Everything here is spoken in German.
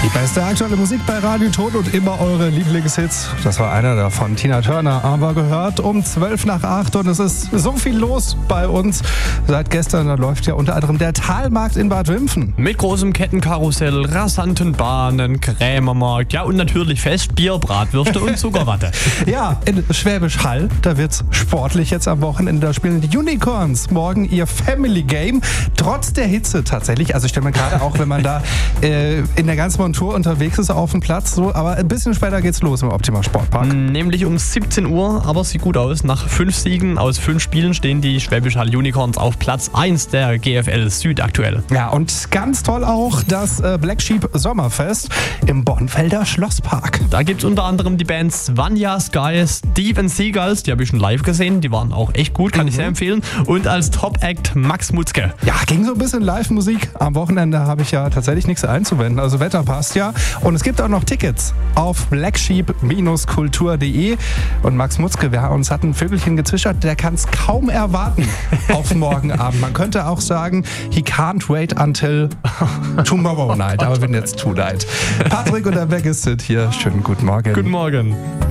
Die beste aktuelle Musik bei Radio Tod und immer eure Lieblingshits. Das war einer davon, Tina Turner, aber gehört um 7:12 und es ist so viel los bei uns. Seit gestern, da läuft ja unter anderem der Talmarkt in Bad Wimpfen. Mit großem Kettenkarussell, rasanten Bahnen, Krämermarkt, ja und natürlich Festbier, Bratwürste und Zuckerwatte. Ja, in Schwäbisch Hall, da wird's sportlich jetzt am Wochenende. Da spielen die Unicorns morgen ihr Family Game. Trotz der Hitze tatsächlich. Also ich stelle mir gerade auch, wenn man da in der ganzen Montur unterwegs ist auf dem Platz, so, aber ein bisschen später geht's los im Optima Sportpark. Nämlich um 17 Uhr, aber sieht gut aus. Nach 5 Siegen aus 5 Spielen stehen die Schwäbisch Hall Unicorns auf Platz 1 der GFL Süd aktuell. Ja, und ganz toll auch das Black Sheep Sommerfest im Bornfelder Schlosspark. Da gibt's unter anderem die Bands Vanya Sky, Steven Seagulls, die habe ich schon live gesehen, die waren auch echt gut, kann ich sehr empfehlen. Und als Top-Act Max Mutzke. Ja, ging so ein bisschen Live-Musik. Am Wochenende habe ich ja tatsächlich nichts einzuwenden. Also Wetter passt ja. Und es gibt auch noch Tickets auf blacksheep-kultur.de. Und Max Mutzke, wer uns hat ein Vögelchen gezwitschert, der kann es kaum erwarten auf morgen Abend. Man könnte auch sagen, he can't wait until tomorrow night. Aber wenn jetzt too late. Patrick und der Baggis sind hier. Schönen guten Morgen. Guten Morgen.